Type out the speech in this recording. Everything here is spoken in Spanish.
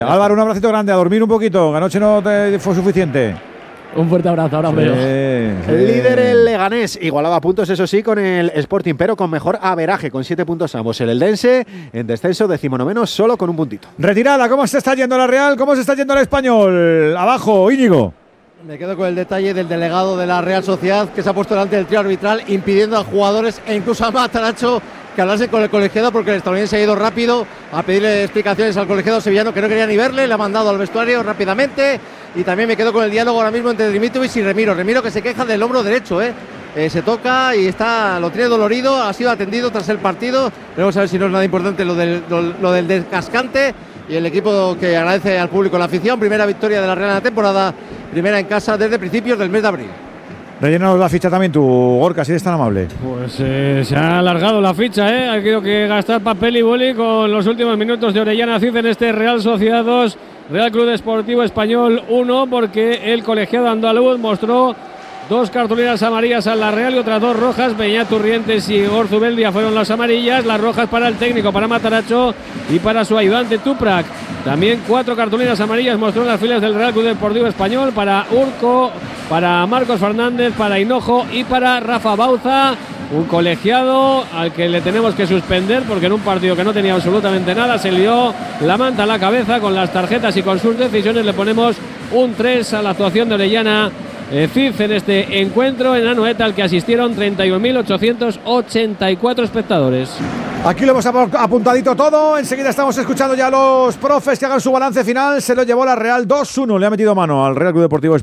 Álvaro, un abracito grande, a dormir un poquito, que anoche no te fue suficiente. Un fuerte abrazo, ahora os veo. El líder, el Leganés, igualaba puntos, eso sí, con el Sporting, pero con mejor averaje, con 7 puntos ambos. El Eldense, en descenso, 19º, solo con un puntito. Retirada, ¿cómo se está yendo la Real? ¿Cómo se está yendo el Español? Abajo, Íñigo. Me quedo con el detalle del delegado de la Real Sociedad, que se ha puesto delante del trío arbitral, impidiendo a jugadores e incluso a Mataracho que hablase con el colegiado, porque el estadounidense ha ido rápido a pedirle explicaciones al colegiado sevillano, que no quería ni verle, le ha mandado al vestuario rápidamente. Y también me quedo con el diálogo ahora mismo entre Dimitrovic y Remiro. Remiro, que se queja del hombro derecho, se toca y lo tiene dolorido, ha sido atendido tras el partido. Veremos a ver si no es nada importante lo del descascante. Y el equipo que agradece al público la afición, primera victoria de la Real en la temporada, primera en casa desde principios del mes de abril. Rellénanos la ficha también tú, Gorka, si eres tan amable. Pues se ha alargado la ficha, Ha tenido que gastar papel y boli con los últimos minutos de Orellana Cid en este Real Sociedad 2, Real Club Deportivo Español 1, porque el colegiado andaluz mostró 2 cartulinas amarillas a la Real y otras 2 rojas. Beñat Turrientes y Orzubeldia fueron las amarillas, las rojas para el técnico, para Mataracho y para su ayudante Tuprak. También 4 cartulinas amarillas mostró en las filas del Real Club Deportivo Español para Urco, para Marcos Fernández, para Hinojo y para Rafa Bauza. Un colegiado al que le tenemos que suspender porque en un partido que no tenía absolutamente nada se lió la manta a la cabeza con las tarjetas y con sus decisiones. Le ponemos un 3 a la actuación de Orellana Cid en este encuentro en Anoeta, al que asistieron 31.884 espectadores. Aquí lo hemos apuntadito todo. Enseguida estamos escuchando ya a los profes que hagan su balance final. Se lo llevó la Real 2-1. Le ha metido mano al Real Club Deportivo Español.